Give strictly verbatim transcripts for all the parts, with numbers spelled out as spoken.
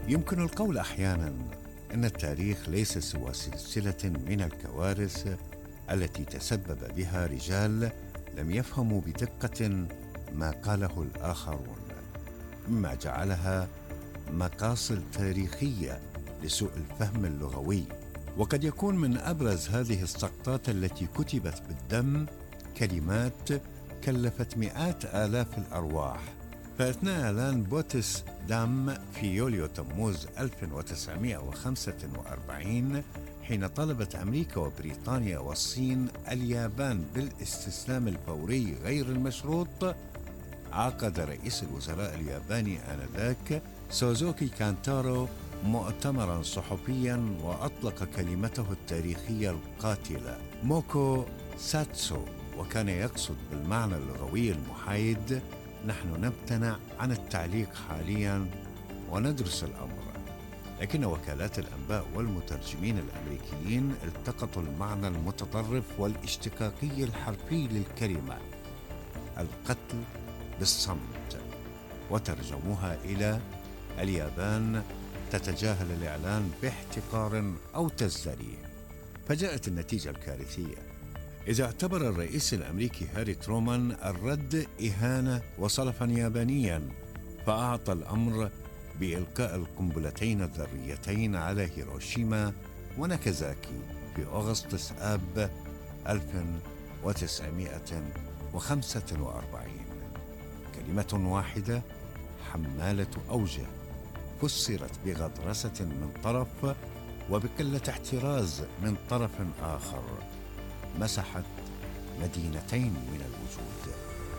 يمكن القول أحيانا أن التاريخ ليس سوى سلسلة من الكوارث التي تسبب بها رجال لم يفهموا بدقة ما قاله الآخرون، مما جعلها مقاصد تاريخية لسوء الفهم اللغوي. وقد يكون من أبرز هذه السقطات التي كتبت بالدم كلمات كلفت مئات آلاف الأرواح. فأثناء إعلان بوتس دام في يوليو تموز ألف وتسعمائة وخمسة وأربعين، حين طلبت أمريكا وبريطانيا والصين اليابان بالاستسلام الفوري غير المشروط، عقد رئيس الوزراء الياباني آنذاك سوزوكي كانتارو مؤتمرا صحفيا وأطلق كلمته التاريخية القاتلة موكو ساتسو، وكان يقصد بالمعنى اللغوي المحايد: نحن نمتنع عن التعليق حاليا وندرس الأمر. لكن وكالات الأنباء والمترجمين الأمريكيين التقطوا المعنى المتطرف والاشتقاقي الحرفي للكلمة القتل بالصمت وترجموها إلى اليابان تتجاهل الإعلان باحتقار أو تزدري. فجاءت النتيجة الكارثية. إذا اعتبر الرئيس الأمريكي هاري ترومان الرد إهانة وصلفا يابانيا، فأعطى الأمر بإلقاء القنبلتين الذريتين على هيروشيما وناكازاكي في أغسطس آب ألف وتسعمائة وخمسة وأربعين. كلمة واحدة حمالة أوجه فسرت بغطرسة من طرف وبقلة احتراز من طرف آخر، مسحت مدينتين من الوجود.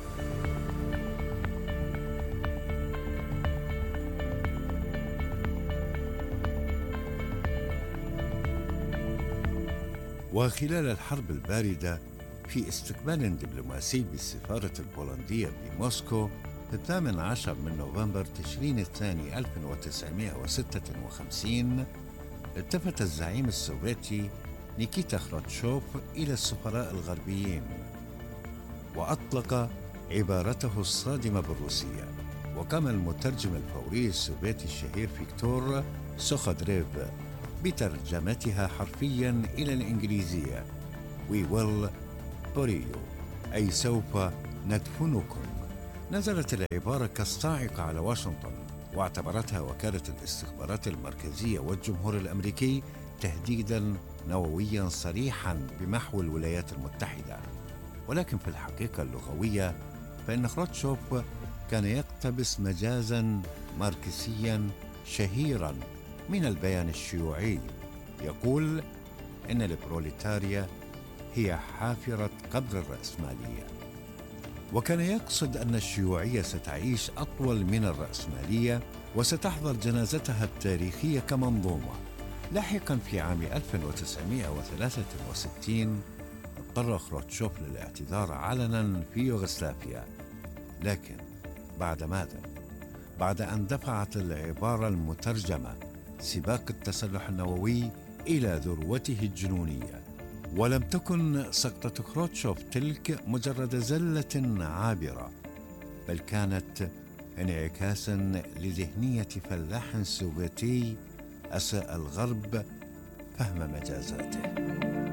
وخلال الحرب الباردة، في استقبال دبلوماسي بالسفارة البولندية بموسكو في الثامن عشر من نوفمبر تشرين الثاني ألف وتسعمائة وستة وخمسين، التفت الزعيم السوفيتي نيكيتا خروتشوف إلى السفراء الغربيين وأطلق عبارته الصادمة بالروسية. وقام المترجم الفوري السوفيتي الشهير فيكتور سوخودريف بترجمتها حرفيا إلى الإنجليزية: We will bury you، أي سوف ندفنكم. نزلت العبارة كالصاعقة على واشنطن، واعتبرتها وكالة الاستخبارات المركزية والجمهور الأمريكي تهديداً نووياً صريحاً بمحو الولايات المتحدة. ولكن في الحقيقة اللغوية فإن خروتشوف كان يقتبس مجازاً ماركسياً شهيراً من البيان الشيوعي يقول إن البروليتاريا هي حافرة قبر الرأسمالية. وكان يقصد أن الشيوعية ستعيش أطول من الرأسمالية وستحضر جنازتها التاريخية كمنظومة. لاحقا في عام ألف وتسعمائة وثلاثة وستين اضطر خروتشوف للاعتذار علنا في يوغوسلافيا. لكن بعد ماذا؟ بعد أن دفعت العبارة المترجمة سباق التسلح النووي إلى ذروته الجنونية. ولم تكن سقطة خروتشوف تلك مجرد زلة عابرة، بل كانت انعكاسا لذهنية فلاح سوفيتي أساء الغرب فهم مجازاته.